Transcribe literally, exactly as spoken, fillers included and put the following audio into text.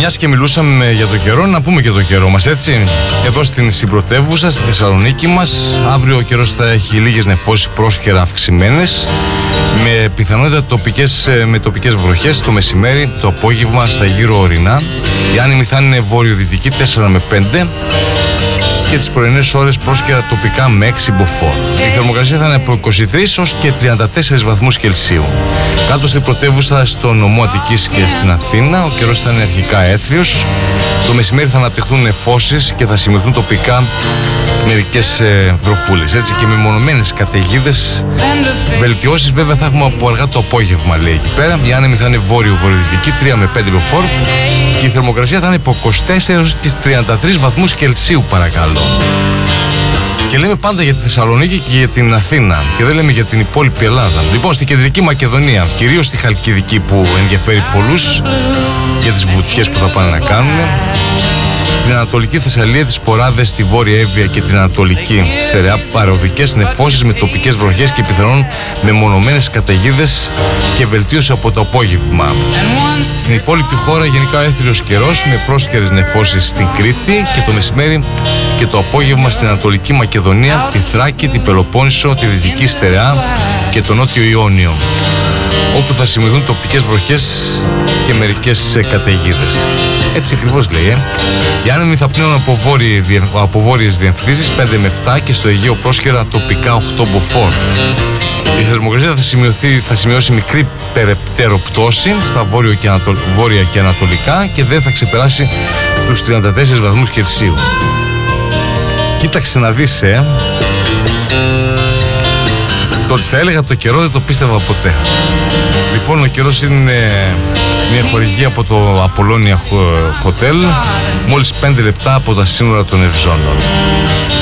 Μιας και μιλούσαμε για το καιρό, να πούμε και το καιρό μας, έτσι. Εδώ στην συμπρωτεύουσα, στη Θεσσαλονίκη μας, αύριο ο καιρός θα έχει λίγες νεφώσεις πρόσκαιρα αυξημένες, με πιθανότητα τοπικές, με τοπικές βροχές το μεσημέρι, το απόγευμα στα γύρω ορεινά. Η άνεμη θα είναι βορειοδυτική τέσσερα με πέντε και τις πρωινές ώρες πρόσκαιρα τοπικά με έξι μποφόρ. Η θερμοκρασία θα είναι από είκοσι τρεις έως και τριάντα τέσσερις βαθμούς Κελσίου. Κάτω στην πρωτεύουσα, στο νομό Αττικής και στην Αθήνα, ο καιρός θα είναι αρχικά έθριος. Το μεσημέρι θα αναπτυχθούν νεφώσεις και θα σημειωθούν τοπικά μερικές ε, βροχούλες, έτσι, και με μονομένες καταιγίδες. Βελτιώσεις βέβαια θα έχουμε από αργά το απόγευμα, λέει εκεί πέρα. Η άνεμη θα είναι βόρειο-βορειοδυτική τρία με πέντε μποφόρ και η θερμοκρασία θα είναι από είκοσι τέσσερα έως και τριάντα τρεις βαθμούς Κελσίου, παρακαλώ. Και λέμε πάντα για τη Θεσσαλονίκη και για την Αθήνα και δεν λέμε για την υπόλοιπη Ελλάδα. Λοιπόν, στη Κεντρική Μακεδονία, κυρίως στη Χαλκιδική που ενδιαφέρει πολλούς για τις βουτιές που θα πάνε να κάνουν, την Ανατολική Θεσσαλία, τις Ποράδες, τη Βόρεια Εύβοια και την Ανατολική Στερεά, παροδικές νεφώσεις με τοπικές βροχές και πιθανόν με μονομένες καταιγίδες και βελτίωση από το απόγευμα. Στην υπόλοιπη χώρα γενικά έθριος καιρός με πρόσκαιρες νεφώσεις στην Κρήτη και το μεσημέρι και το απόγευμα στην Ανατολική Μακεδονία, τη Θράκη, την Πελοπόννησο, τη Δυτική Στερεά και το Νότιο Ιόνιο, όπου θα σημειωθούν τοπικές βροχές και μερικές καταιγίδες. Έτσι ακριβώς λέει, ε. Οι άνεμοι θα πνέουν από, βόρειε, από βόρειες διευθύνσεις πέντε με επτά και στο Αιγαίο πρόσκαιρα τοπικά οκτώ μποφόρ. Η θερμοκρασία θα, σημειωθεί, θα σημειώσει μικρή περαιτέρω πτώση στα βόρειο και ανατολ, βόρεια και ανατολικά και δεν θα ξεπεράσει τους τριάντα τέσσερις βαθμούς Κελσίου. Κοίταξε να δεις, ε. Το ότι θα έλεγα το καιρό δεν το πίστευα ποτέ. Λοιπόν, ο καιρός είναι μια χορηγία από το Απολώνια Hotel, μόλις πέντε λεπτά από τα σύνορα των Ευζώνων.